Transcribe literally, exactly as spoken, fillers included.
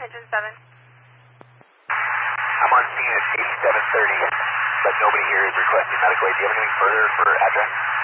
Engine seven. I'm on scene at eighty-seven thirty, but nobody here is requesting medical aid. Do you have anything further for address?